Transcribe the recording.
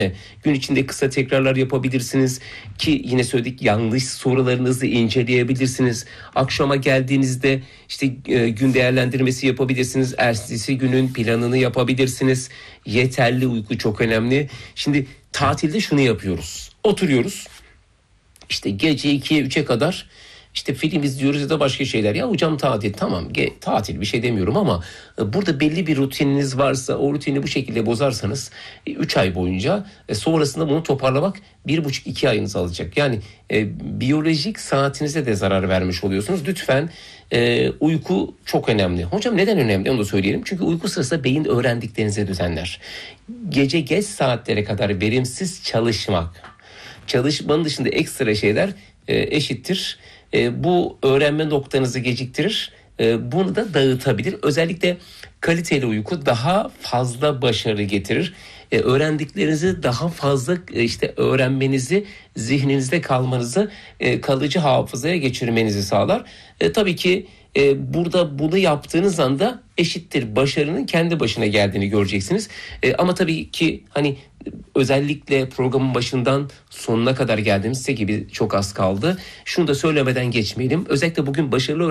Gün içinde kısa tekrarlar yapabilirsiniz ki yine söyledik, yanlış sorularınızı inceleyebilirsiniz. Akşama geldiğinizde işte gün değerlendirmesi yapabilirsiniz. Ertesi günün planını yapabilirsiniz. Yeterli uyku çok önemli. Şimdi tatilde şunu yapıyoruz. Oturuyoruz. İşte gece 2'ye 3'e kadar işte film izliyoruz ya da başka şeyler. Ya hocam tatil, tamam tatil bir şey demiyorum ama burada belli bir rutininiz varsa o rutini bu şekilde bozarsanız 3 ay boyunca sonrasında bunu toparlamak 1,5-2 ayınızı alacak. Yani biyolojik saatinize de zarar vermiş oluyorsunuz. Lütfen uyku çok önemli. Hocam neden önemli onu da söyleyelim. Çünkü uyku sırasında beyin öğrendiklerinizi düzenler. Gece geç saatlere kadar verimsiz çalışmanın dışında ekstra şeyler eşittir. Bu öğrenme noktanızı geciktirir. Bunu da dağıtabilir. Özellikle kaliteli uyku daha fazla başarı getirir. Öğrendiklerinizi daha fazla öğrenmenizi, zihninizde kalmanızı, kalıcı hafızaya geçirmenizi sağlar. Tabii ki burada bunu yaptığınız anda eşittir başarının kendi başına geldiğini göreceksiniz. Ama tabii ki özellikle programın başından sonuna kadar geldiğimizde gibi çok az kaldı. Şunu da söylemeden geçmeyelim. Özellikle bugün başarılı